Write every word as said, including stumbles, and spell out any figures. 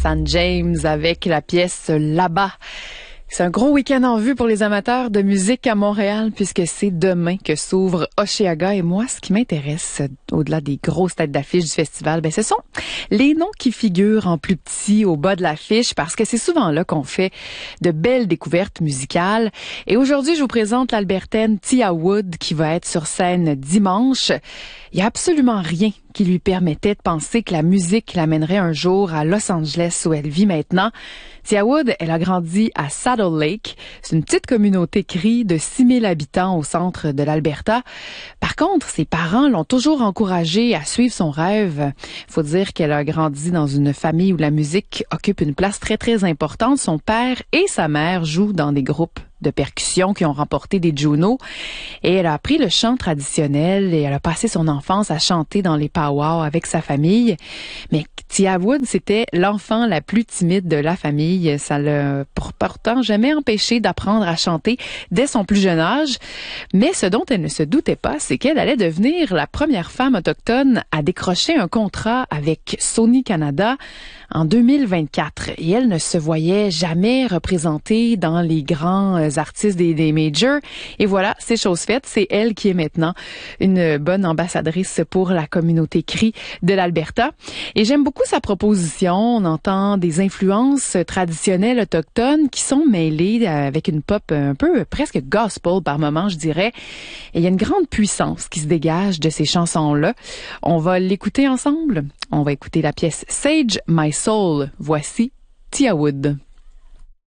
San James avec la pièce Là-bas. C'est un gros week-end en vue pour les amateurs de musique à Montréal puisque c'est demain que s'ouvre Osheaga. Et moi, ce qui m'intéresse, au-delà des grosses têtes d'affiche du festival, ben ce sont les noms qui figurent en plus petit au bas de l'affiche parce que c'est souvent là qu'on fait de belles découvertes musicales. Et aujourd'hui, je vous présente l'Albertaine Tia Wood qui va être sur scène dimanche. Il y a absolument rien qui lui permettait de penser que la musique l'amènerait un jour à Los Angeles où elle vit maintenant. Tia Wood, elle a grandi à Saddle Lake. C'est une petite communauté crie de six mille habitants au centre de l'Alberta. Par contre, ses parents l'ont toujours encouragée à suivre son rêve. Faut dire qu'elle a grandi dans une famille où la musique occupe une place très, très importante. Son père et sa mère jouent dans des groupes de percussion qui ont remporté des Juno. Et elle a appris le chant traditionnel et elle a passé son enfance à chanter dans les powwows avec sa famille. Mais Tia Wood, c'était l'enfant la plus timide de la famille. Ça l'a pourtant jamais empêché d'apprendre à chanter dès son plus jeune âge. Mais ce dont elle ne se doutait pas, c'est qu'elle allait devenir la première femme autochtone à décrocher un contrat avec Sony Canada en deux mille vingt-quatre. Et elle ne se voyait jamais représentée dans les grands artistes des, des majors. Et voilà, c'est chose faite. C'est elle qui est maintenant une bonne ambassadrice pour la communauté cri de l'Alberta. Et j'aime beaucoup sa proposition. On entend des influences traditionnelles autochtones qui sont mêlées avec une pop un peu presque gospel par moment, je dirais. Et il y a une grande puissance qui se dégage de ces chansons-là. On va l'écouter ensemble. On va écouter la pièce Sage My Soul. Voici Tia Wood.